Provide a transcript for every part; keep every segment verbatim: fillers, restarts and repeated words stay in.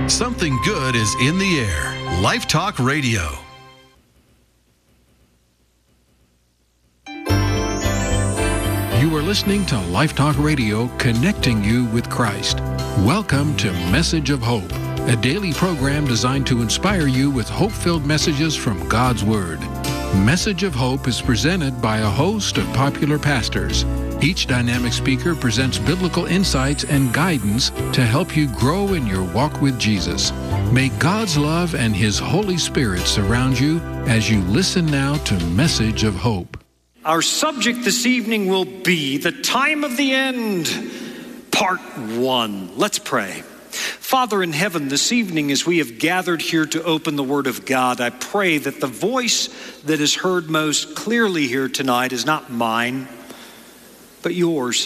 Something good is in the air. Life Talk Radio. You are listening to Life Talk Radio, connecting you with Christ. Welcome to Message of Hope, a daily program designed to inspire you with hope-filled messages from God's Word. Message of Hope is presented by a host of popular pastors. Each dynamic speaker presents biblical insights and guidance to help you grow in your walk with Jesus. May God's love and His Holy Spirit surround you as you listen now to Message of Hope. Our subject this evening will be the time of the end, part one. Let's pray. Father in heaven, this evening as we have gathered here to open the Word of God, I pray that the voice that is heard most clearly here tonight is not mine, but yours.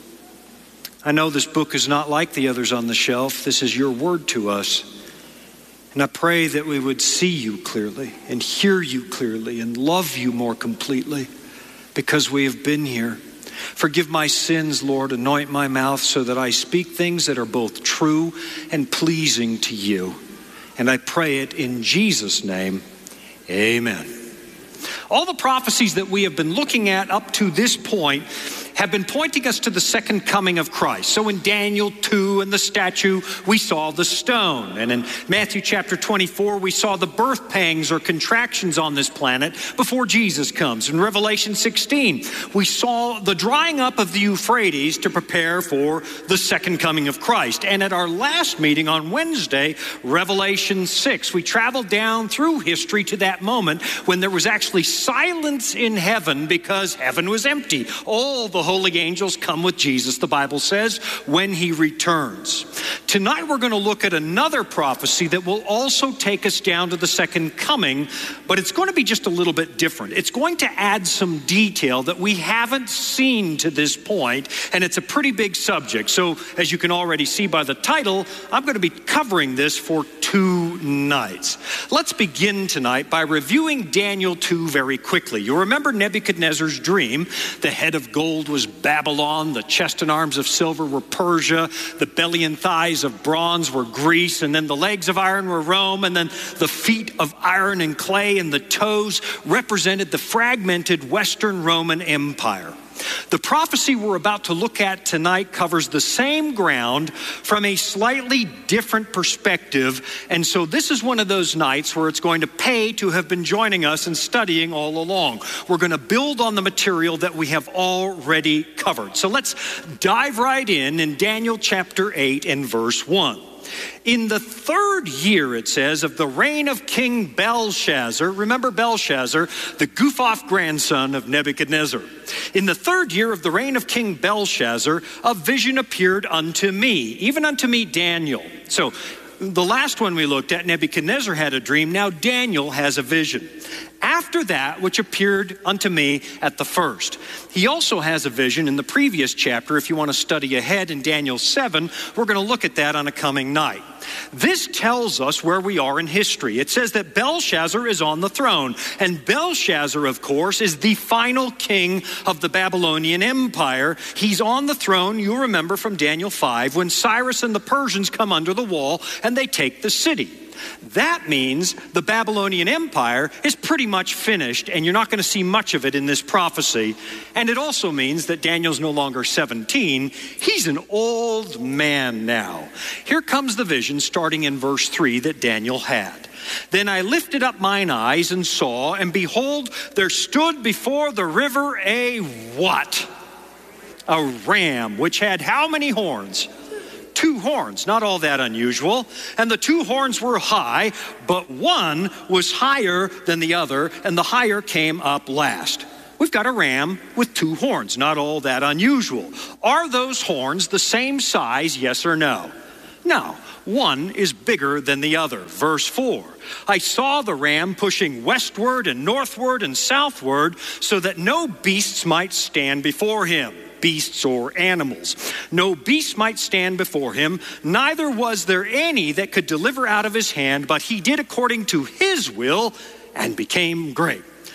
I know this book is not like the others on the shelf. This is your word to us. And I pray that we would see you clearly and hear you clearly and love you more completely because we have been here. Forgive my sins, Lord. Anoint my mouth so that I speak things that are both true and pleasing to you. And I pray it in Jesus' name. Amen. All the prophecies that we have been looking at up to this point have been pointing us to the second coming of Christ. So in Daniel two and the statue, we saw the stone. And in Matthew chapter twenty-four, we saw the birth pangs or contractions on this planet before Jesus comes. In Revelation sixteen, we saw the drying up of the Euphrates to prepare for the second coming of Christ. And at our last meeting on Wednesday, Revelation six, we traveled down through history to that moment when there was actually silence in heaven because heaven was empty. All the holy angels come with Jesus, the Bible says, when he returns. Tonight we're going to look at another prophecy that will also take us down to the second coming, but it's going to be just a little bit different. It's going to add some detail that we haven't seen to this point, and it's a pretty big subject. So as you can already see by the title, I'm going to be covering this for two nights. Let's begin tonight by reviewing Daniel two very quickly. You'll remember Nebuchadnezzar's dream. The head of gold was Babylon, the chest and arms of silver were Persia, the belly and thighs of bronze were Greece, and then the legs of iron were Rome, and then the feet of iron and clay and the toes represented the fragmented Western Roman Empire. The prophecy we're about to look at tonight covers the same ground from a slightly different perspective. And so this is one of those nights where it's going to pay to have been joining us and studying all along. We're going to build on the material that we have already covered. So let's dive right in in Daniel chapter eight and verse one. In the third year, it says, of the reign of King Belshazzar, remember Belshazzar, the goof-off grandson of Nebuchadnezzar. In the third year of the reign of King Belshazzar, a vision appeared unto me, even unto me, Daniel. So the last one we looked at, Nebuchadnezzar had a dream. Now Daniel has a vision. After that, which appeared unto me at the first. He also has a vision in the previous chapter. If you want to study ahead in Daniel seven, we're going to look at that on a coming night. This tells us where we are in history. It says that Belshazzar is on the throne. And Belshazzar, of course, is the final king of the Babylonian Empire. He's on the throne, you'll remember from Daniel five, when Cyrus and the Persians come under the wall and they take the city. That means the Babylonian Empire is pretty much finished, and you're not going to see much of it in this prophecy. And it also means that Daniel's no longer seventeen. He's an old man now. Here comes the vision starting in verse three that Daniel had. Then I lifted up mine eyes and saw, and behold, there stood before the river a what? A ram, which had how many horns? Two horns, not all that unusual. And the two horns were high, but one was higher than the other, and the higher came up last. We've got a ram with two horns, not all that unusual. Are those horns the same size, yes or no? No, one is bigger than the other. Verse four, I saw the ram pushing westward and northward and southward so that no beasts might stand before him. Beasts or animals. No beast might stand before him, neither was there any that could deliver out of his hand, but he did according to his will and became great.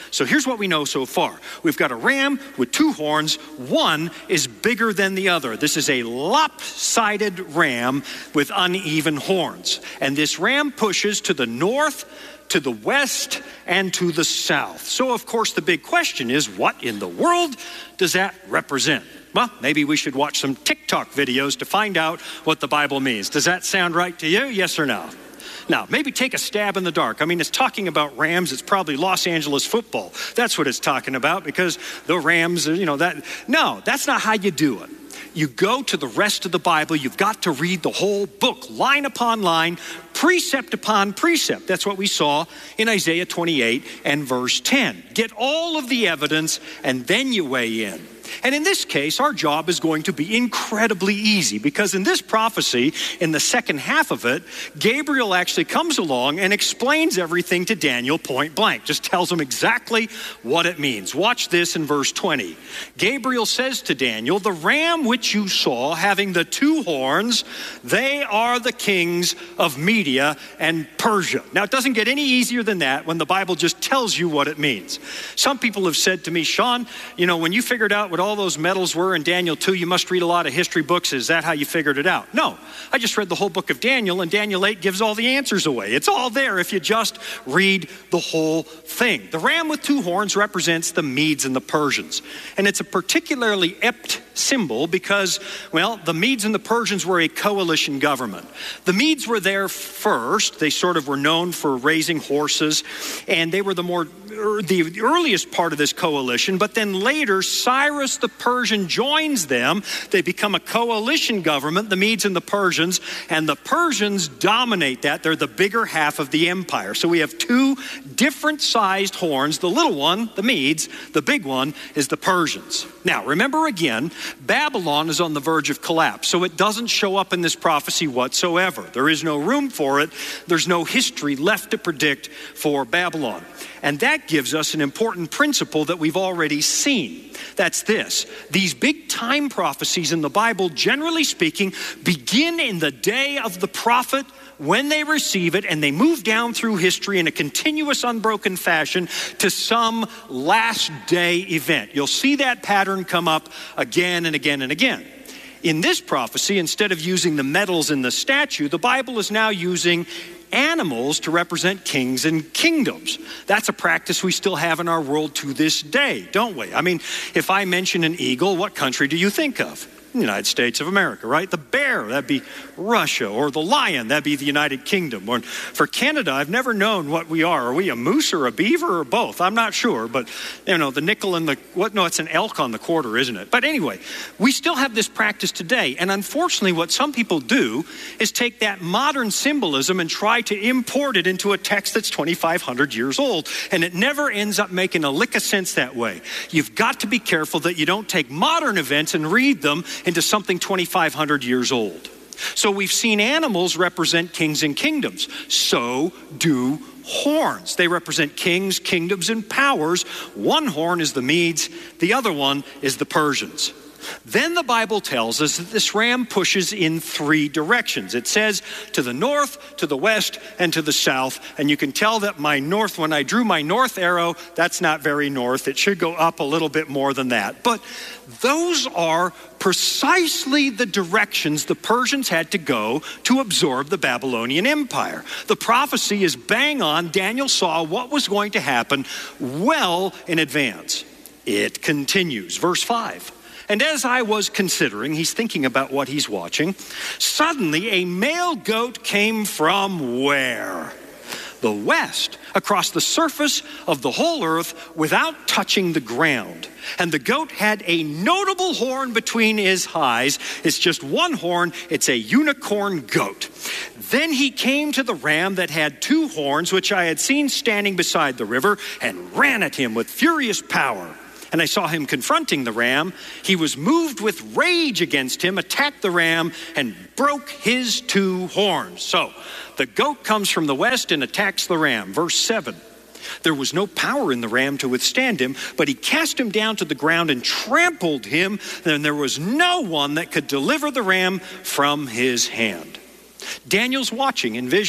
So here's what we know so far. We've got a ram with two horns. One is bigger than the other. This is a lopsided ram with uneven horns. And this ram pushes to the north, to the west, and to the south. So, of course, the big question is, what in the world does that represent? Well, maybe we should watch some TikTok videos to find out what the Bible means. Does that sound right to you? Yes or no? Now, maybe take a stab in the dark. I mean, it's talking about Rams. It's probably Los Angeles football. That's what it's talking about, because the Rams, you know, that. No, that's not how you do it. You go to the rest of the Bible. You've got to read the whole book, line upon line, precept upon precept. That's what we saw in Isaiah twenty-eight and verse ten. Get all of the evidence, and then you weigh in. And in this case, our job is going to be incredibly easy, because in this prophecy, in the second half of it, Gabriel actually comes along and explains everything to Daniel point blank, just tells him exactly what it means. Watch this in verse twenty. Gabriel says to Daniel, the ram which you saw having the two horns, they are the kings of Media and Persia. Now, it doesn't get any easier than that when the Bible just tells you what it means. Some people have said to me, Sean, you know, when you figured out what all those medals were in Daniel two, you must read a lot of history books. Is that how you figured it out? No, I just read the whole book of Daniel, and Daniel eight gives all the answers away. It's all there if you just read the whole thing. The ram with two horns represents the Medes and the Persians, and it's a particularly apt symbol because, well, the Medes and the Persians were a coalition government. The Medes were there first. They sort of were known for raising horses, and they were the more the earliest part of this coalition, but then later Cyrus the Persian joins them. They become a coalition government, the Medes and the Persians, and the Persians dominate that. They're the bigger half of the empire. So we have two different sized horns. The little one, the Medes, the big one is the Persians. Now, remember again, Babylon is on the verge of collapse, so it doesn't show up in this prophecy whatsoever. There is no room for it. There's no history left to predict for Babylon. And that gives us an important principle that we've already seen. That's this. These big time prophecies in the Bible, generally speaking, begin in the day of the prophet when they receive it, and they move down through history in a continuous, unbroken fashion to some last day event. You'll see that pattern come up again and again and again. In this prophecy, instead of using the metals in the statue, the Bible is now using animals to represent kings and kingdoms. That's a practice we still have in our world to this day, don't we? I mean, if I mention an eagle, what country do you think of? The United States of America, right? The bear, that'd be Russia. Or the lion, that'd be the United Kingdom. Or for Canada, I've never known what we are. Are we a moose or a beaver or both? I'm not sure, but you know, the nickel and the, what? No, it's an elk on the quarter, isn't it? But anyway, we still have this practice today. And unfortunately, what some people do is take that modern symbolism and try to import it into a text that's twenty-five hundred years old. And it never ends up making a lick of sense that way. You've got to be careful that you don't take modern events and read them into something twenty-five hundred years old. So we've seen animals represent kings and kingdoms. So do horns. They represent kings, kingdoms, and powers. One horn is the Medes, the other one is the Persians. Then the Bible tells us that this ram pushes in three directions. It says to the north, to the west, and to the south. And you can tell that my north, when I drew my north arrow, that's not very north. It should go up a little bit more than that. But those are precisely the directions the Persians had to go to absorb the Babylonian Empire. The prophecy is bang on. Daniel saw what was going to happen well in advance. It continues. Verse five. And as I was considering, he's thinking about what he's watching, suddenly a male goat came from where? The west, across the surface of the whole earth without touching the ground. And the goat had a notable horn between his eyes. It's just one horn. It's a unicorn goat. Then he came to the ram that had two horns, which I had seen standing beside the river, and ran at him with furious power. And I saw him confronting the ram. He was moved with rage against him, attacked the ram, and broke his two horns. So the goat comes from the west and attacks the ram. Verse seven. There was no power in the ram to withstand him, but he cast him down to the ground and trampled him. Then there was no one that could deliver the ram from his hand. Daniel's watching in vision.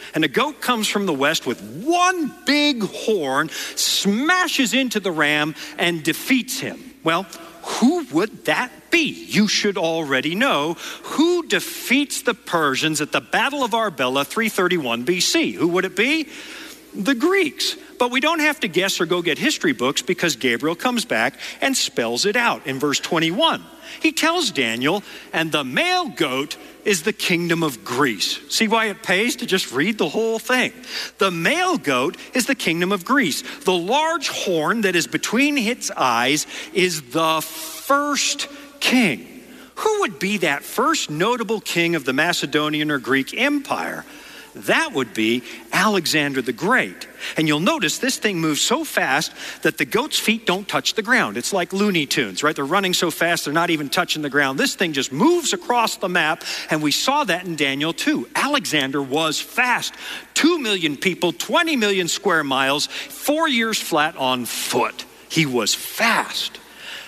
And a goat comes from the west with one big horn, smashes into the ram, and defeats him. Well, who would that be? You should already know. Who defeats the Persians at the Battle of Arbela, three thirty-one B C? Who would it be? The Greeks. But we don't have to guess or go get history books because Gabriel comes back and spells it out in verse twenty-one. He tells Daniel, and the male goat is the kingdom of Greece. See why it pays to just read the whole thing. The male goat is the kingdom of Greece. The large horn that is between its eyes is the first king. Who would be that first notable king of the Macedonian or Greek Empire? That would be Alexander the Great. And you'll notice this thing moves so fast that the goat's feet don't touch the ground. It's like Looney Tunes, right? They're running so fast, they're not even touching the ground. This thing just moves across the map, and we saw that in Daniel two. Alexander was fast. Two million people, twenty million square miles, four years flat on foot. He was fast.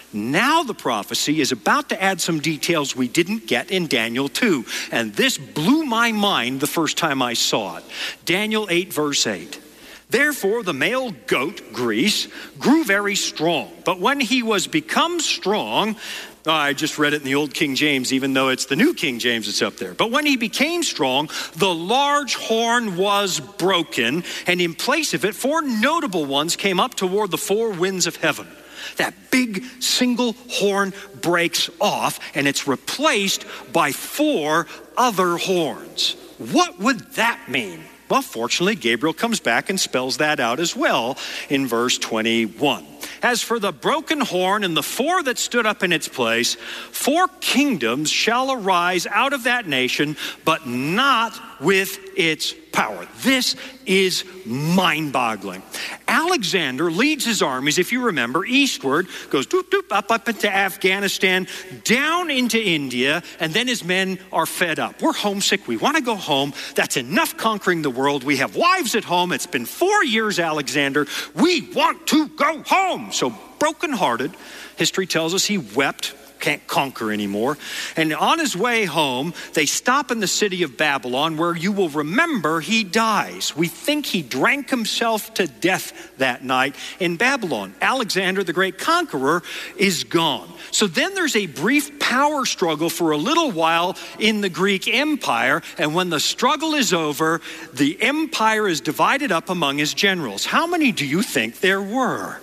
Now the prophecy is about to add some details we didn't get in Daniel two. And this blew my mind the first time I saw it. Daniel eight, verse eight. Therefore the male goat, Greece, grew very strong. But when he was become strong, oh, I just read it in the old King James, even though it's the new King James that's up there. But when he became strong, the large horn was broken, and in place of it, four notable ones came up toward the four winds of heaven. That big single horn breaks off, and it's replaced by four other horns. What would that mean? Well, fortunately, Gabriel comes back and spells that out as well in verse twenty-one. As for the broken horn and the four that stood up in its place, four kingdoms shall arise out of that nation, but not with its power. This is mind-boggling. Alexander leads his armies, if you remember, eastward, goes doop, doop, up, up into Afghanistan, down into India, and then his men are fed up. We're homesick. We want to go home. That's enough conquering the world. We have wives at home. It's been four years, Alexander. We want to go home. So brokenhearted, history tells us he wept, can't conquer anymore. And on his way home, they stop in the city of Babylon, where you will remember he dies. We think he drank himself to death that night in Babylon. Alexander, the great conqueror, is gone. So then there's a brief power struggle for a little while in the Greek Empire. And when the struggle is over, the empire is divided up among his generals. How many do you think there were?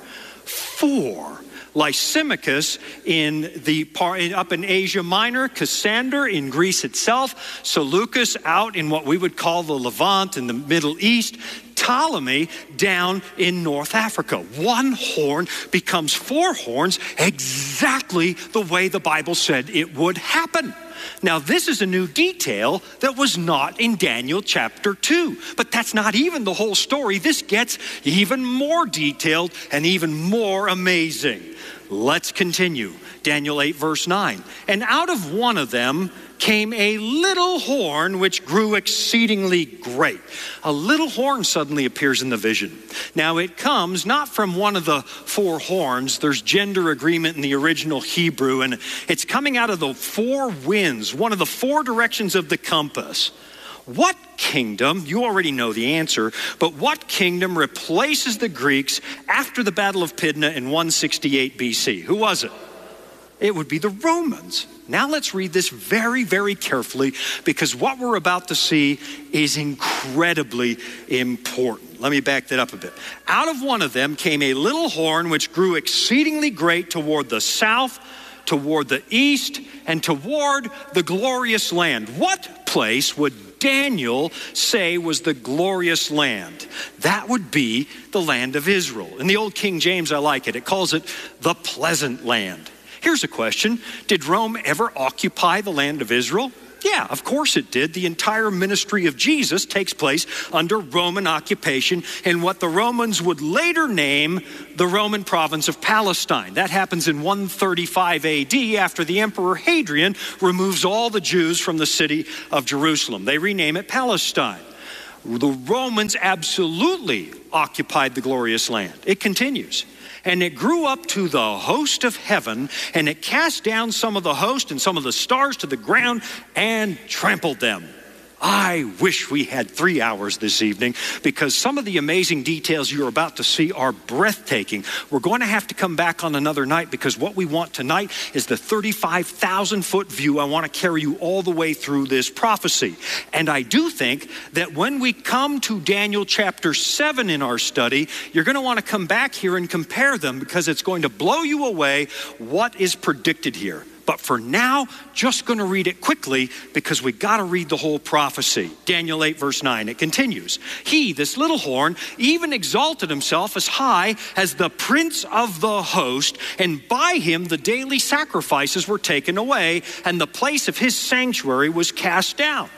Four. Lysimachus in the part up in Asia Minor, Cassander in Greece itself, Seleucus out in what we would call the Levant in the Middle East, Ptolemy down in North Africa. One horn becomes four horns, exactly the way the Bible said it would happen. Now, this is a new detail that was not in Daniel chapter two, but that's not even the whole story. This gets even more detailed and even more amazing. Let's continue. Daniel eight, verse nine. And out of one of them came a little horn which grew exceedingly great. A little horn suddenly appears in the vision. Now it comes not from one of the four horns. There's gender agreement in the original Hebrew, and it's coming out of the four winds, one of the four directions of the compass. What kingdom, you already know the answer, but what kingdom replaces the Greeks after the Battle of Pydna in one sixty-eight B C? Who was it? It would be the Romans. Now let's read this very, very carefully, because what we're about to see is incredibly important. Let me back that up a bit. Out of one of them came a little horn which grew exceedingly great toward the south, toward the east, and toward the glorious land. What place would Daniel say was the glorious land? That would be the land of Israel. In the old King James, I like it. It calls it the pleasant land. Here's a question. Did Rome ever occupy the land of Israel? Yeah, of course it did. The entire ministry of Jesus takes place under Roman occupation in what the Romans would later name the Roman province of Palestine. That happens in one thirty-five A D after the Emperor Hadrian removes all the Jews from the city of Jerusalem. They rename it Palestine. The Romans absolutely occupied the glorious land. It continues. And it grew up to the host of heaven, and it cast down some of the host and some of the stars to the ground and trampled them. I wish we had three hours this evening because some of the amazing details you're about to see are breathtaking. We're going to have to come back on another night because what we want tonight is the thirty-five thousand foot view. I want to carry you all the way through this prophecy. And I do think that when we come to Daniel chapter seven in our study, you're going to want to come back here and compare them because it's going to blow you away what is predicted here. But for now, just going to read it quickly because we got to read the whole prophecy. Daniel eight verse nine, it continues. He, this little horn, even exalted himself as high as the prince of the host, and by him the daily sacrifices were taken away, and the place of his sanctuary was cast down.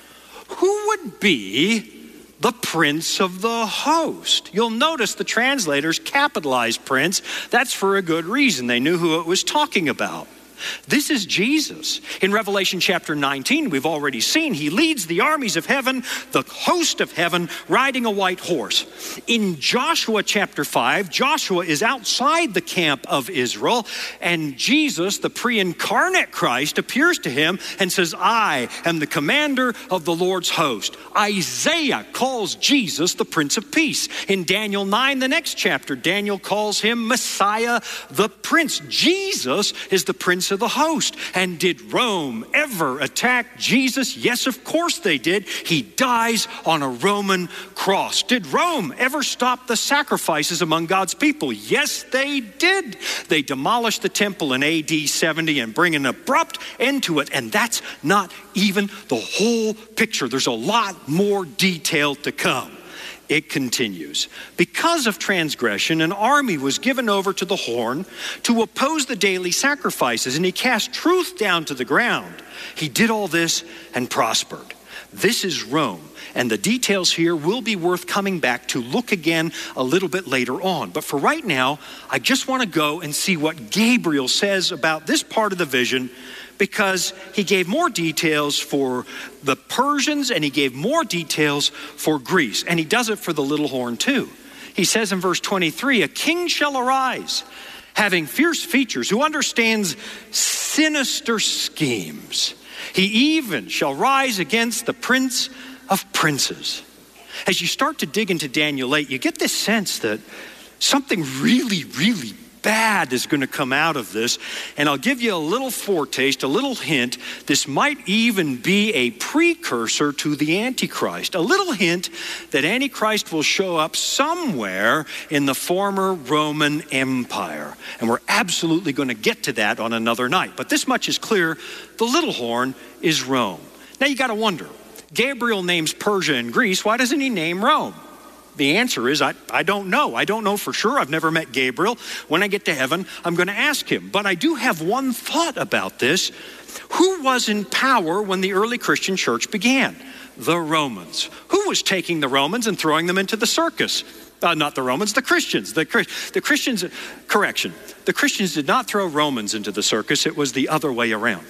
Who would be the prince of the host? You'll notice the translators capitalized prince. That's for a good reason. They knew who it was talking about. This is Jesus. In Revelation chapter nineteen, we've already seen he leads the armies of heaven, the host of heaven, riding a white horse. In Joshua chapter five, Joshua is outside the camp of Israel, and Jesus, the pre-incarnate Christ, appears to him and says, I am the commander of the Lord's host. Isaiah calls Jesus the Prince of Peace. In Daniel nine, the next chapter, Daniel calls him Messiah, the Prince. Jesus is the Prince of the host. And did Rome ever attack Jesus? Yes, of course they did. He dies on a Roman cross. Did Rome ever stop the sacrifices among God's people? Yes, they did. They demolished the temple in A D seventy and bring an abrupt end to it. And that's not even the whole picture. There's a lot more detail to come. It continues. Because of transgression, an army was given over to the horn to oppose the daily sacrifices, and he cast truth down to the ground. He did all this and prospered. This is Rome, and the details here will be worth coming back to look again a little bit later on. But for right now, I just want to go and see what Gabriel says about this part of the vision, because he gave more details for the Persians and he gave more details for Greece. And he does it for the little horn too. He says in verse twenty-three, a king shall arise, having fierce features, who understands sinister schemes. He even shall rise against the prince of princes. As you start to dig into Daniel eight, you get this sense that something really, really bad is going to come out of this. And I'll give you a little foretaste, a little hint. This might even be a precursor to the Antichrist. A little hint that Antichrist will show up somewhere in the former Roman Empire. And we're absolutely going to get to that on another night. But this much is clear. The little horn is Rome. Now you got to wonder, Gabriel names Persia and Greece. Why doesn't he name Rome? The answer is, I, I don't know. I don't know for sure. I've never met Gabriel. When I get to heaven, I'm going to ask him. But I do have one thought about this. Who was in power when the early Christian church began? The Romans. Who was taking the Romans and throwing them into the circus? Uh, not the Romans, the Christians. The, the Christians, correction, the Christians did not throw Romans into the circus. It was the other way around.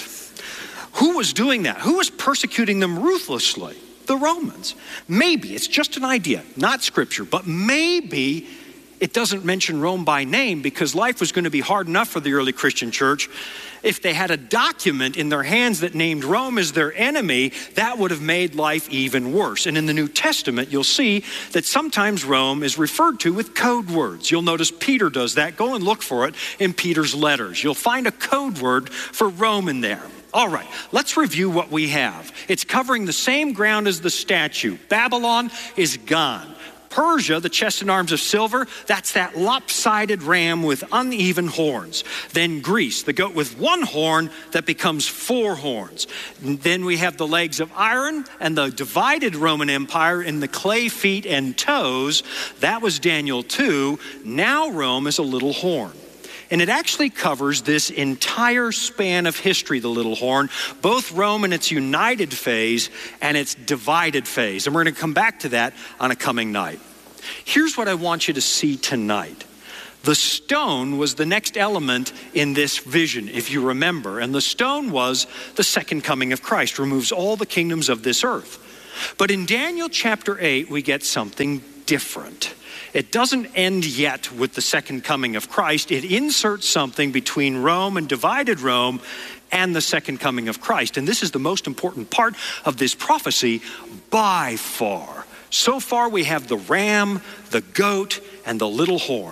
Who was doing that? Who was persecuting them ruthlessly? The Romans. Maybe, it's just an idea, not scripture, but maybe it doesn't mention Rome by name because life was going to be hard enough for the early Christian church. If they had a document in their hands that named Rome as their enemy, that would have made life even worse. And in the New Testament, you'll see that sometimes Rome is referred to with code words. You'll notice Peter does that. Go and look for it in Peter's letters. You'll find a code word for Rome in there. All right, let's review what we have. It's covering the same ground as the statue. Babylon is gone. Persia, the chest and arms of silver, that's that lopsided ram with uneven horns. Then Greece, the goat with one horn that becomes four horns. Then we have the legs of iron and the divided Roman Empire in the clay feet and toes. That was Daniel two. Now Rome is a little horn. And it actually covers this entire span of history, the little horn, both Rome in its united phase and its divided phase. And we're going to come back to that on a coming night. Here's what I want you to see tonight. The stone was the next element in this vision, if you remember. And the stone was the second coming of Christ, removes all the kingdoms of this earth. But in Daniel chapter eight, we get something different. It doesn't end yet with the second coming of Christ. It inserts something between Rome and divided Rome and the second coming of Christ. And this is the most important part of this prophecy by far. So far we have the ram, the goat, and the little horn.